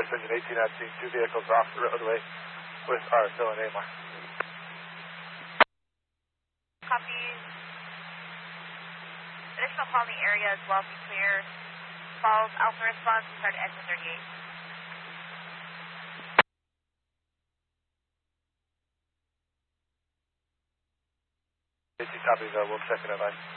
Express Engine 18 at scene. 2 vehicles off the roadway with our fill and AMR. Copy. Additional call in the area as well. Be clear. Falls Alpha response. Start at exit 38. Copy, we'll check it out.